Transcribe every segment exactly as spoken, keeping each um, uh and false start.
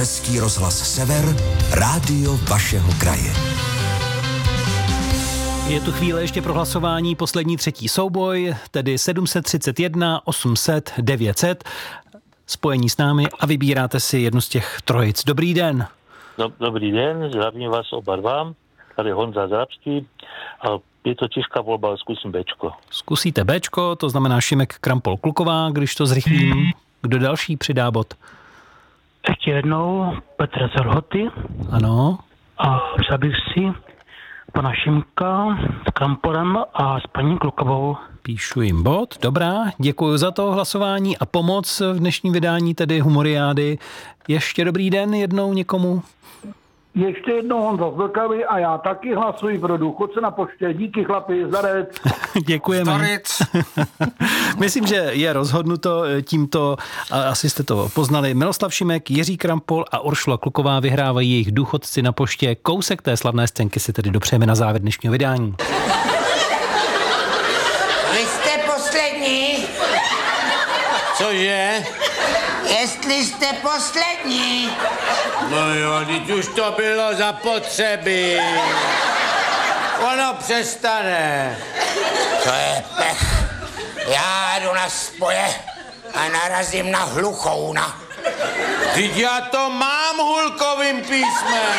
Český rozhlas Sever, rádio vašeho kraje. Je tu chvíle ještě pro hlasování, poslední třetí souboj, tedy sedm set třicet jedna, osm set, devět set. Spojení s námi a vybíráte si jednu z těch trojic. Dobrý den. Dobrý den, zdravím vás oba dva. Tady Honza Zrabský. A je to těžká volba, ale zkusím Bčko. Zkusíte Bčko, to znamená Šimek Krampol Kluková, když to zrychlím. Kdo další přidá bod? Ještě jednou Petr z Lhoty. Ano. A přál bych si pana Šimka s Krampolem a s paní Klukovou. Píšu jim bod, dobrá, děkuji za to hlasování a pomoc v dnešním vydání, tedy Humoriády. Ještě dobrý den jednou někomu. Ještě jednou Honza z Vltavy a já taky hlasuji pro důchodce na poště. Díky chlapi, zdarec. Děkujeme. Zdaric. Myslím, že je rozhodnuto tímto, asi jste to poznali. Miloslav Šimek, Jiří Krampol a Uršula Kluková vyhrávají jejich důchodci na poště. Kousek té slavné scénky si tedy dopřejeme na závěr dnešního vydání. Vy jste poslední? Cože? Jestli jste poslední. No jo, teď už to bylo zapotřebí. Ono přestane. To je pech. Já jdu na spoje a narazím na hluchouna. Teď já to mám hulkovým písmem.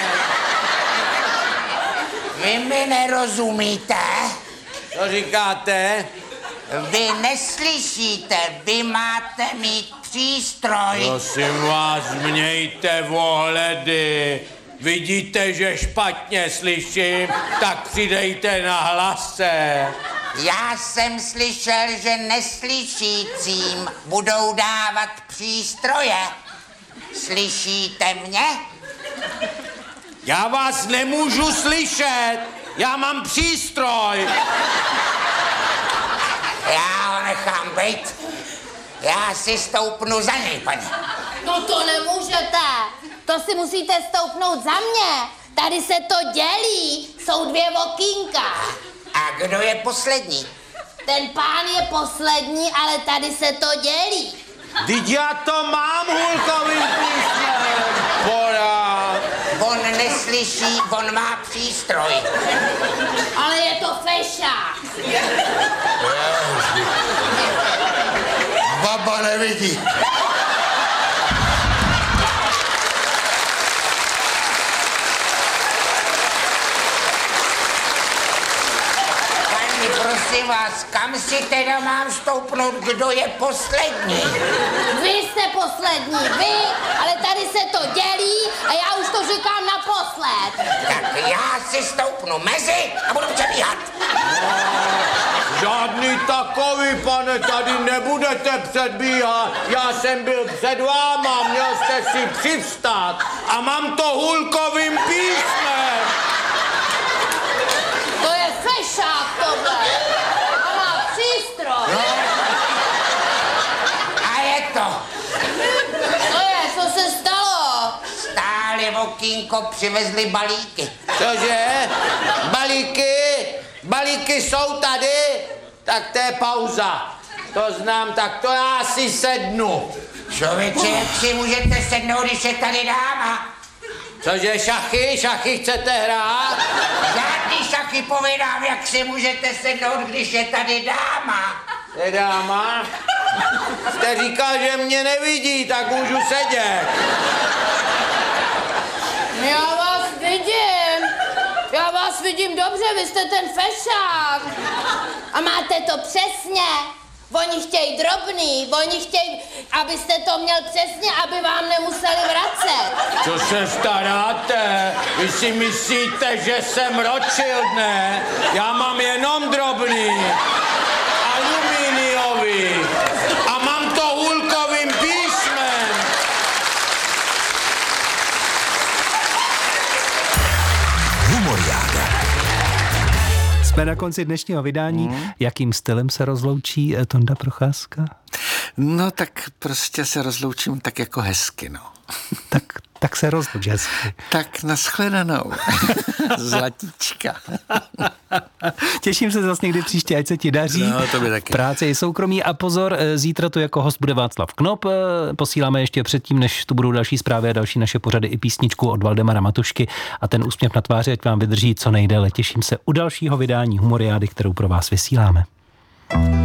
Vy mi nerozumíte? Co říkáte? Vy neslyšíte, vy máte mít přístroj. Prosím vás, mějte ohledy. Vidíte, že špatně slyším, tak přidejte na hlase. Já jsem slyšel, že neslyšícím budou dávat přístroje. Slyšíte mě? Já vás nemůžu slyšet, já mám přístroj. Já ho nechám být. Já si stoupnu za něj, paní. No to nemůžete. To si musíte stoupnout za mě. Tady se to dělí. Jsou dvě okýnka. A kdo je poslední? Ten pán je poslední, ale tady se to dělí. Vždyť já to mám hulkovým písmem. Porád. On neslyší, on má přístroj. Ale je to fešák. Baba nevidí. Pani, prosím vás, kam si teda mám stoupnout, kdo je poslední? Vy jste poslední, vy, ale tady se to dělí a já už to říkám naposled. Tak já si stoupnu mezi a budu přebíhat. Žádný takový, pane, tady nebudete předbíhat. Já jsem byl před váma, měl jste si přivstát a mám to hulkovým písmem. To je fešák tohle. A má přístroj. No. A je to. To je, co se stalo? Stáli v okýnko, přivezli balíky. Cože? Balíky? Balíky jsou tady? Tak to je pauza. To znám, tak to já si sednu. Člověče, jak si můžete sednout, když je tady dáma? Cože, šachy? Šachy chcete hrát? Žádný šachy povídám, jak si můžete sednout, když je tady dáma. Je dáma? Jste říkal, že mě nevidí, tak můžu sedět. Já vás vidím. Já vás vidím dobře, vy jste ten fešák. A máte to přesně. Oni chtějí drobný, oni chtějí, abyste to měl přesně, aby vám nemuseli vracet. Co se staráte? Vy si myslíte, že jsem ročil, ne? Já mám jenom drobný. Aluminiový. A mám to hulkovým písmem. Humoriáda. Jsme na konci dnešního vydání. Hmm. Jakým stylem se rozloučí Tonda Procházka? No tak prostě se rozloučím tak jako hezky, no. Tak Tak se rozluč hezky. Tak nashledanou. Zlatíčka. Těším se zase někdy příště, ať se ti daří. No, to by taky. Práce i soukromí a pozor, zítra tu jako host bude Václav Knop. Posíláme ještě předtím, než tu budou další zprávy a další naše pořady i písničku od Valdemara Matušky a ten úsměv na tváři, ať vám vydrží co nejdéle. Těším se u dalšího vydání Humoriády, kterou pro vás vysíláme.